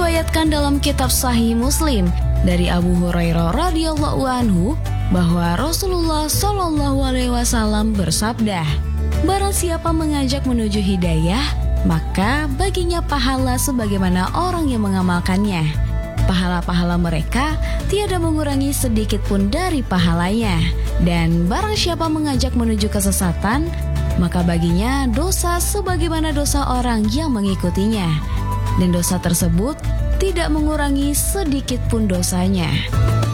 Diriwayatkan dalam kitab Sahih Muslim dari Abu Hurairah radhiyallahu anhu bahwa Rasulullah Shallallahu alaihi wasallam bersabda, "Barang siapa mengajak menuju hidayah, maka baginya pahala sebagaimana orang yang mengamalkannya. Pahala-pahala mereka tiada mengurangi sedikit pun dari pahalanya. Dan barang siapa mengajak menuju kesesatan, maka baginya dosa sebagaimana dosa orang yang mengikutinya. Dan dosa tersebut tidak mengurangi sedikit pun dosanya."